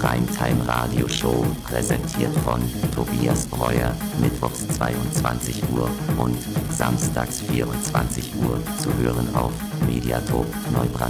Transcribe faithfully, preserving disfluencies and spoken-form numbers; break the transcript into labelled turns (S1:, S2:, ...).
S1: Primetime Radio Show, präsentiert von Tobias Breuer, mittwochs zweiundzwanzig Uhr und samstags vierundzwanzig Uhr, zu hören auf Mediathek Neubrandenburg.